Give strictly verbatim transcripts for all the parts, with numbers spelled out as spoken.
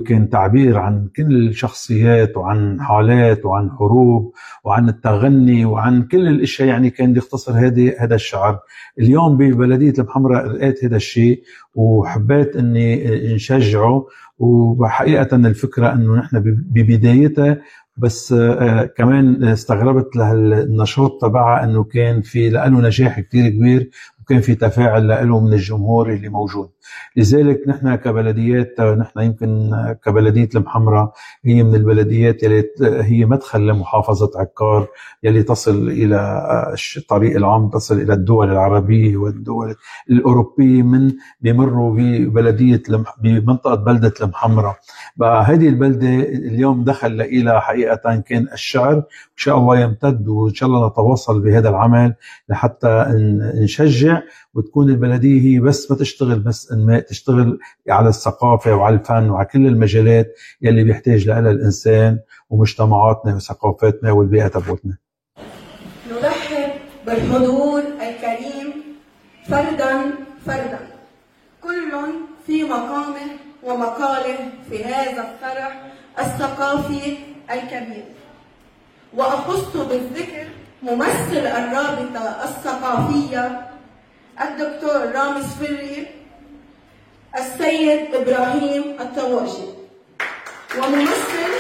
يمكن تعبير عن كل الشخصيات وعن حالات وعن حروب وعن التغني وعن كل الاشياء، يعني كان يختصر هذه هذا الشعر. اليوم ببلدية المحمرة لقيت هذا الشيء وحبيت اني نشجعه، وحقيقة الفكرة انه نحن ببدايتها بس آه كمان استغربت للنشاط تبعها انه كان في له نجاح كتير كبير، وكان في تفاعل له من الجمهور اللي موجود. لذلك نحن كبلديات، نحن يمكن كبلدية المحمرة هي من البلديات يلي هي مدخل لمحافظة عكار، يلي تصل إلى الطريق العام، تصل إلى الدول العربية والدول الأوروبية، من بيمروا ببلدية بمنطقة بلدة المحمرة. بقى هذه البلدة اليوم دخل إلى حقيقة كان الشعر، إن شاء الله يمتد، وإن شاء الله نتواصل بهذا العمل لحتى نشجع وتكون البلدية هي بس ما تشتغل بس إنماء، تشتغل على الثقافة وعلى الفن وعلى كل المجالات يلي بيحتاج لها الإنسان ومجتمعاتنا وثقافتنا والبيئة تبعتنا. نرحب بالحضور الكريم فردا فردا، كل في مقامه ومقاله في هذا الفرح الثقافي الكبير. وأخص بالذكر ممثل الرابطة الثقافية الدكتور رامز فري، السيد إبراهيم الطواجي، وممثل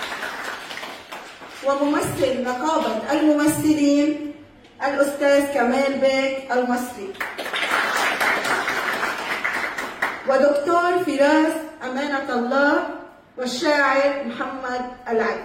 وممثل نقابة الممثلين الأستاذ كمال بيك المصري، ودكتور فراس أمانة الله، والشاعر محمد العيد.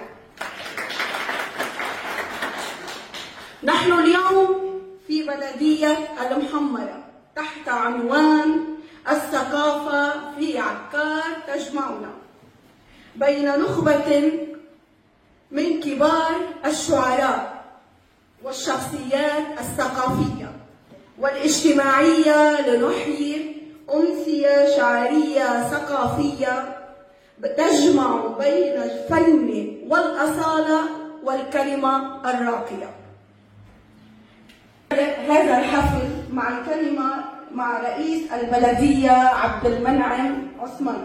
نحن اليوم في بلدية المحمرة تحت عنوان الثقافة في عكار تجمعنا، بين نخبة من كبار الشعراء والشخصيات الثقافية والاجتماعية، لنحيي أمسية شعرية ثقافية تجمع بين الفن والأصالة والكلمة الراقية. هذا الحفل مع الكلمة مع رئيس البلدية عبد المنعم عثمان.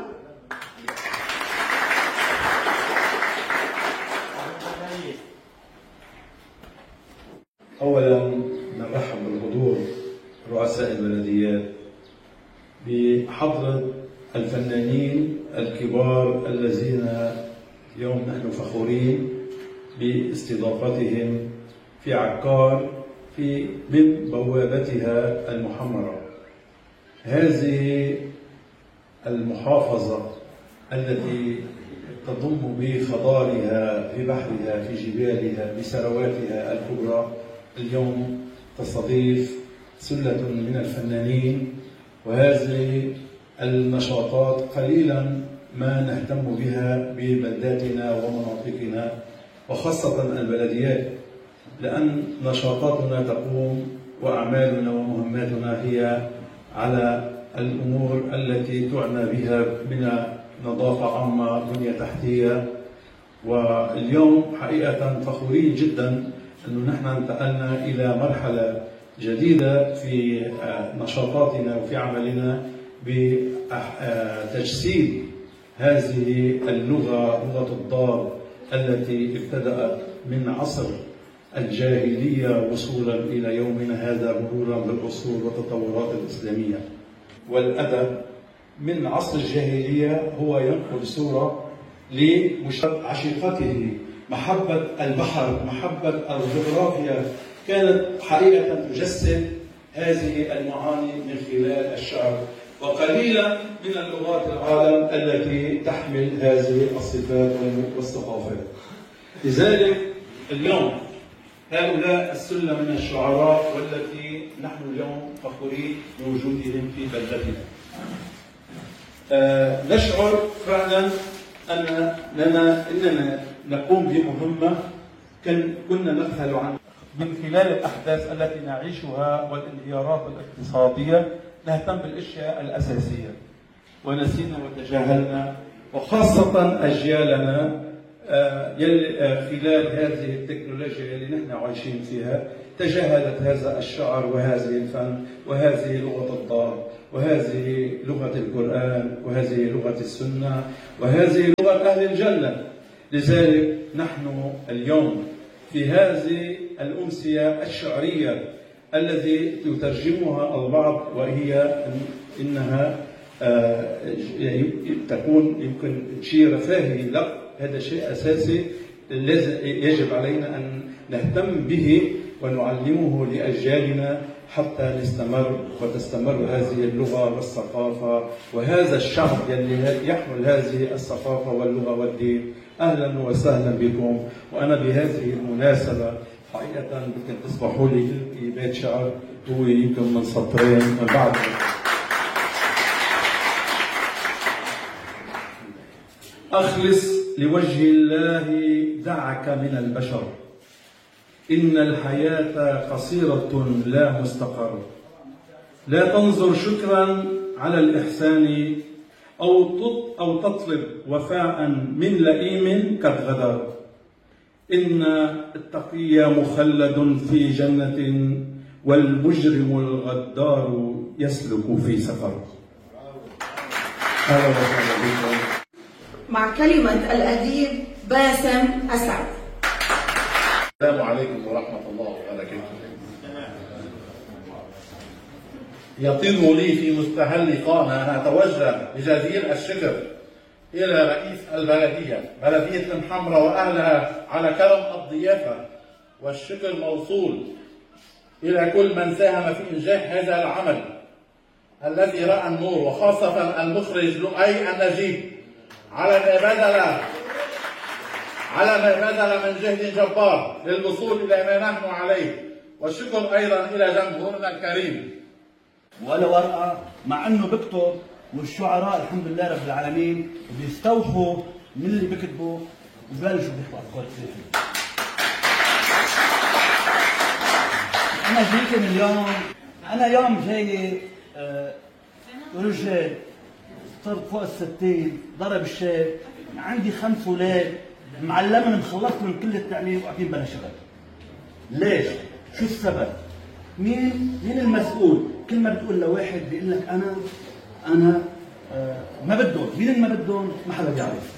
أولا نرحب بالحضور رؤساء البلديات بحضرة الفنانين الكبار الذين اليوم نحن فخورين باستضافتهم في عكار في من بوابتها المحمرة. هذه المحافظة التي تضم بخضارها، في بحرها، في جبالها، بثرواتها الكبرى، اليوم تستضيف سلة من الفنانين، وهذه النشاطات قليلا ما نهتم بها ببلداتنا ومناطقنا وخاصة البلديات، لأن نشاطاتنا تقوم وأعمالنا ومهماتنا هي على الأمور التي تعنى بها من نظافة عامة، بنية تحتية. واليوم حقيقة فخورين جدا أنه نحن انتقلنا إلى مرحلة جديدة في نشاطاتنا وفي عملنا بتجسيد هذه اللغة، لغة الضاد التي ابتدأت من عصر الجاهلية وصولا إلى يومنا هذا، مرورا بالأصول والتطورات الإسلامية. والأدب من عصر الجاهلية هو ينقل صورة لعشيقته، محبة البحر، محبة الجغرافيا، كانت حقيقة تجسد هذه المعاني من خلال الشعر. وقليلا من اللغات العالم التي تحمل هذه الصفات والثقافات. لذلك اليوم هؤلاء السلة من الشعراء والتي نحن اليوم فخورين بوجودهم في بلدتنا. آه نشعر فعلا أن لنا إننا نقوم بمهمة كنا نبحث عنها من خلال الأحداث التي نعيشها والانهيارات الاقتصادية. نهتم بالأشياء الأساسية ونسينا وتجاهلنا، وخاصة أجيالنا خلال هذه التكنولوجيا اللي نحن عايشين فيها تجاهلت هذا الشعر وهذه الفن وهذه لغة الضاد وهذه لغة القرآن وهذه لغة السنة وهذه بشرى أهل الجنة. لذلك نحن اليوم في هذه الأمسية الشعرية التي يترجمها البعض وهي إنها تكون يمكن شيء رفاهي، لا، هذا شيء أساسي يجب علينا أن نهتم به ونعلمه لأجيالنا حتى نستمر وتستمر هذه اللغة والثقافة وهذا الشعب الذي يحمل هذه الثقافة واللغة والدين. أهلا وسهلا بكم. وأنا بهذه المناسبة حقيقة يمكن تسمحوا لي بيت شعر هو يمكن من سطرين من بعد. أخلص لوجه الله دعك من البشر، إن الحياة قصيرة لا مستقر. لا تنظر شكرا على الإحسان أو أو تطلب وفاء من لئيم قد غدر. إن التقي مخلد في جنة والمجرم الغدار يسلك في سفر. هذا وسهلا بكم. مع كلمة الأديب باسم أسعد. السلام عليكم ورحمة الله وبركاته. يطيب لي في مستهل قامة أن أتوجه بجزيل الشكر إلى رئيس البلدية بلدية المحمرة وأهلها على كرم الضيافة، والشكر موصول إلى كل من ساهم في إنجاح هذا العمل الذي رأى النور، وخاصة المخرج لؤي النجيب على ما بذل على ما بذل من جهد جبار للوصول إلى ما نحن عليه، والشكر أيضا إلى جمهورنا الكريم. ولا ورقة مع أنه بكتب، والشعراء الحمد لله رب العالمين بيستوحوا من اللي بكتبوا وببلشوا بيحكوا أفكار كثيرة. أنا جيت اليوم، أنا يوم جاي أه رجال صرت فوق الستين، ضرب الشاب، عندي خمس أولاد، معلمهم خلصت من كل التعليم وقاعدين بلا شغل. ليش؟ شو السبب؟ مين مين المسؤول؟ كل ما بتقول لواحد بيقول لك انا انا آه ما بدهم، مين ما بدهم؟ ما حدا بيعرف.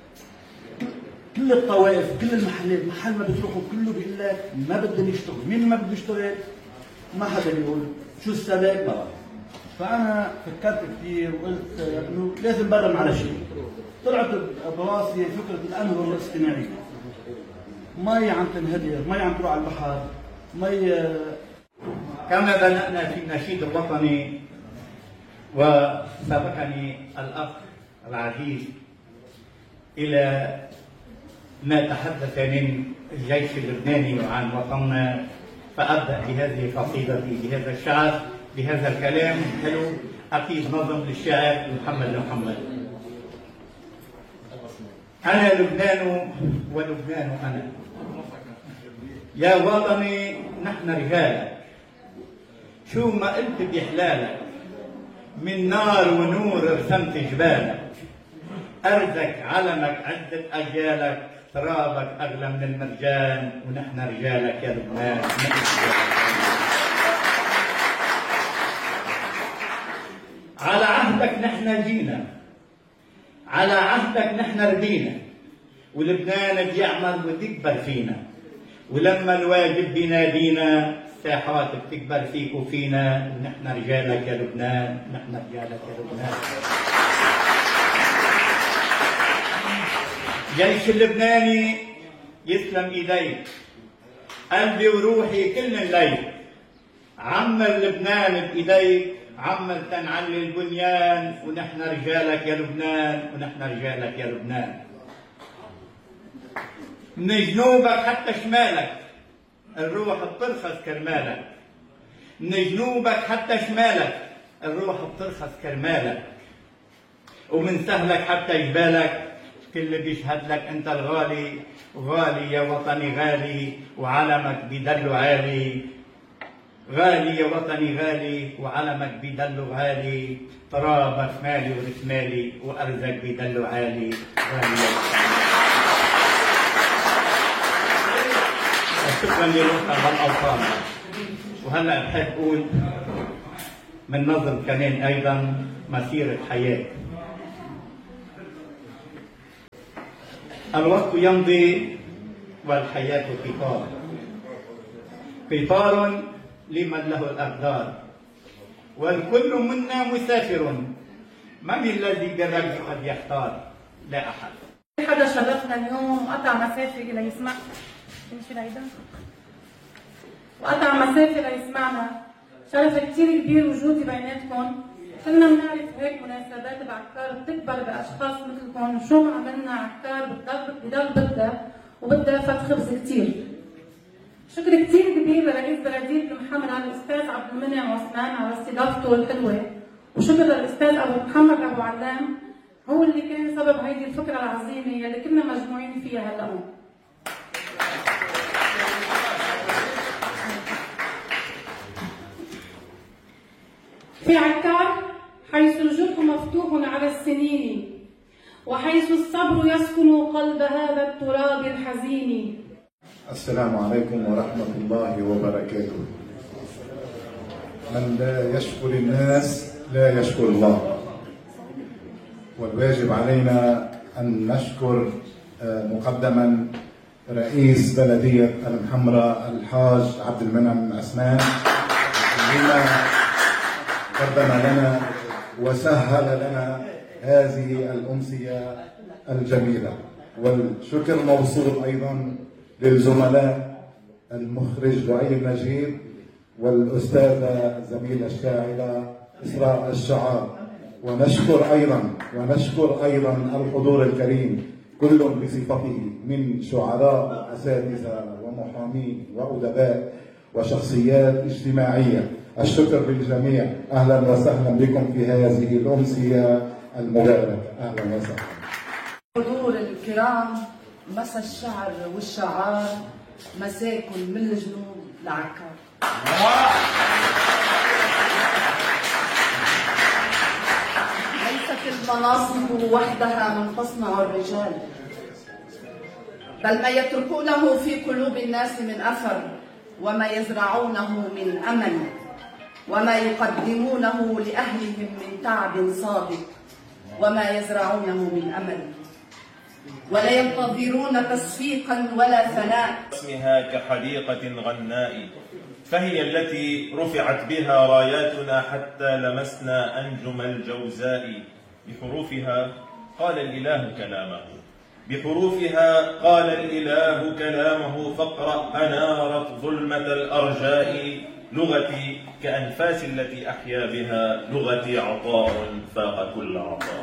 كل الطوائف، كل المحلات، محل ما بتروحوا كله بيقول لك ما بدهم يشتغلوا، مين ما بده يشتغل؟ ما حدا بيقول. شو السبب؟ ما بعرف. فانا فكرت كثير وقلت انه لازم برم على شيء. طلعت براسي فكره الانهر الاصطناعيه. مي عم تنهدر، مي عم تروح على البحر، مي. كما بدأنا في النشيد الوطني وسبقني الأخ العزيز إلى ما تحدث من الجيش اللبناني وعن وطننا، فأبدأ بهذه قصيدتي بهذا الشعر بهذا الكلام الحلو، أكيد نظم للشاعر محمد محمد. أنا لبنان ولبنان أنا، يا وطني نحن رجالك، شو ما قلت بإحلالك، من نار ونور رسمت جبالك، أرزك علمك عدة أجيالك، ترابك أغلى من المرجان، ونحن رجالك يا لبنان. على عهدك نحن جينا، على عهدك نحن ردينا، ولبنان بيعمل وتكبر فينا، ولما الواجب بينادينا الساحات بتكبر فيك وفينا، ونحن رجالك يا لبنان، نحن رجالك يا لبنان. جيش اللبناني يسلم ايديك، قلبي وروحي كل الليل، عمر لبنان بايديك، عمر تنعلي البنيان، ونحن رجالك يا لبنان، ونحن رجالك يا لبنان. من جنوبك حتى شمالك الروح بترخص كرمالك، من جنوبك حتى شمالك الروح بترخص كرمالك، ومن سهلك حتى جبالك كل بيشهد لك انت الغالي، غالي يا وطني غالي، وعلمك بيدلو عالي، غالي يا وطني غالي، وعلمك بيدلو عالي، ترابك مالي ورسمالي، وارزك بيدلو عالي، غالي يا وطني. شكرا للوطن والاوطان. وهلا بحب اقول من نظم كمان ايضا مسيره حياه. الوقت يمضي والحياة قطار، قطار لمن له الأقدار، والكل منا مسافر، من الذي جرب قد يختار؟ لا أحد. حدا شرفنا اليوم وقطع مسافة ليسمع تمشي العيدان وقطع مسافة ليسمعنا، شرف كتير كبير وجودي بيناتكم. كلنا بنعرف هيك مناسبات بعكار بتكبر باشخاص مثلكم، شو ما عملنا عكار بضل بدها وبدها فت خبز كتير. شكر كتير كبير لرئيس بلدية المحمرة الاستاذ عبد المنعم عثمان على استضافته الحلوة، وشكر للاستاذ ابو محمد ابو علام هو اللي كان سبب هيدي الفكرة العظيمة يلي كنا مجموعين فيها هلا. في عكار حيث الجرح مفتوح على السنين، وحيث الصبر يسكن قلب هذا التراب الحزين. السلام عليكم ورحمة الله وبركاته. من لا يشكر الناس لا يشكر الله، والواجب علينا أن نشكر مقدما رئيس بلدية المحمرة الحاج عبد المنعم عثمان لما قدم لنا وسهل لنا هذه الأمسية الجميلة، والشكر موصول أيضا للزملاء المخرج لؤي النجيب والأستاذة الزميلة الشاعرة إسراء الشعار، ونشكر أيضا ونشكر أيضا الحضور الكريم كل بصفته من شعراء وأساتذة ومحامين وأدباء وشخصيات اجتماعية. الشكر للجميع، أهلا وسهلا بكم في هذه الأمسية المباركة. أهلا وسهلا. حضور الكرام، مسا الشعر والشعار، مساكن من الجنوب لعكار. ليست المناصب وحدها من تصنع الرجال، بل ما يتركونه في قلوب الناس من أثر، وما يزرعونه من أمل، وما يقدمونه لأهلهم من تعب صادق، وما يزرعونه من أمل، ولا ينتظرون تصفيقا ولا ثناء. اسمها كحديقة غناء، فهي التي رفعت بها راياتنا حتى لمسنا أنجم الجوزاء. بحروفها قال الإله كلامه، بحروفها قال الإله كلامه، فاقرأ أنارت ظلمة الأرجاء. لغتي كأنفاس التي أحيا بها، لغتي عطاء فاق كل عطاء.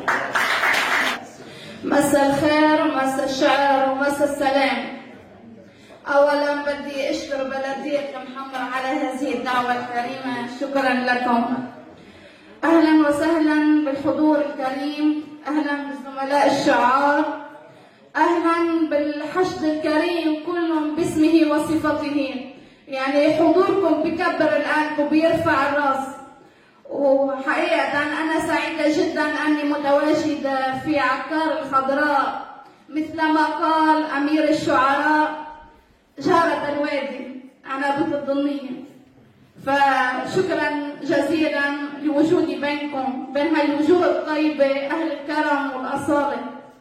مساء الخير ومساء الشعر ومساء السلام. أولا بدي أشكر بلدية المحمرة على هذه الدعوة الكريمة، شكرا لكم. أهلا وسهلا بالحضور الكريم، أهلا بالزملاء الشعار، أهلا بالحشد الكريم كلهم باسمه وصفته. يعني حضوركم بكبر القلب وبيرفع الراس، وحقيقة أنا سعيدة جدا أني متواجدة في عكار الخضراء، مثلما قال أمير الشعراء جارة الوادي عنابة الضنية. فشكرا جزيلا لوجودي بينكم، بين هاي الوجوه الطيبة أهل الكرم والأصالة.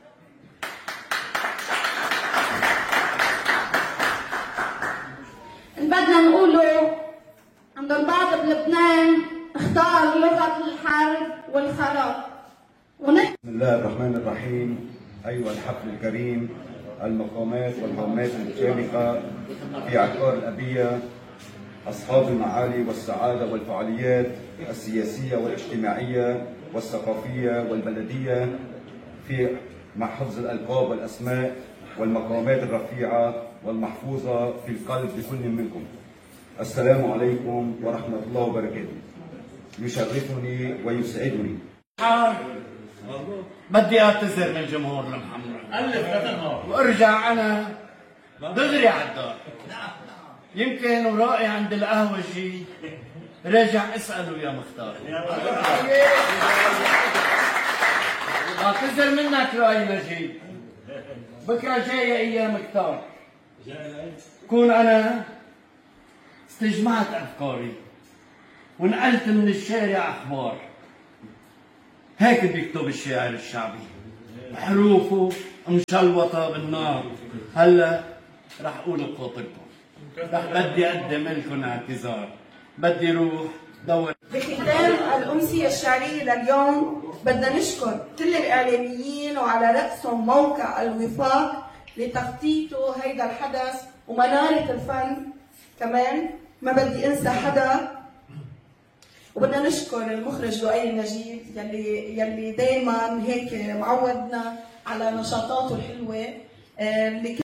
إن بدنا نقوله عند البعض بلبنان اختار لغة الحرب والخراب. ونحن بسم الله الرحمن الرحيم. أيها الحفل الكريم، المقامات والهومات المشاركة في عكار الأبية، أصحاب المعالي والسعادة والفعاليات السياسية والاجتماعية والثقافية والبلدية في مع حفظ الألقاب والأسماء والمقامات الرفيعة والمحفوظة في القلب لكل منكم، السلام عليكم ورحمة الله وبركاته. يشرفني ويسعدني. بدي اعتذر من جمهور المحمرة وارجع انا دغري على الدار. يمكن ورائي عند القهوة شي، راجع اسأله يا مختار. اعتذر منك رأي نجيب، بكره جاية ايام كتار، كون انا استجمعت افكاري ونقلت من الشارع اخبار. هيك بيكتب الشاعر الشعبي، بحروفه مشلوطة بالنار. هلا رح أقول بخاطركم، رح بدي أقدم لكم اعتذار، بدي روح دور. بختام الأمسية الشعرية لليوم بدنا نشكر كل الإعلاميين وعلى رأسهم موقع الوفاق لتخطيطه هيدا الحدث ومنارة الفن كمان، ما بدي أنسى حدا. وبدنا نشكر المخرج لؤي النجيب يلي يلي دائما هيك معودنا على نشاطاته الحلوة.